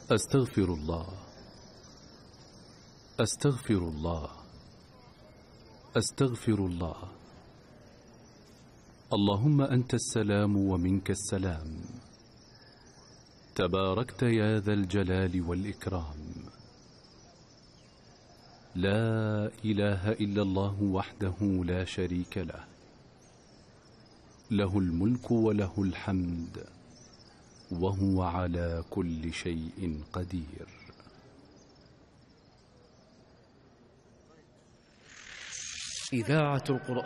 أستغفر الله، أستغفر الله، أستغفر الله. اللهم أنت السلام ومنك السلام، تباركت يا ذا الجلال والإكرام. لا إله إلا الله وحده لا شريك له، له الملك وله الحمد وهو على كل شيء قدير. إذاعة القرآن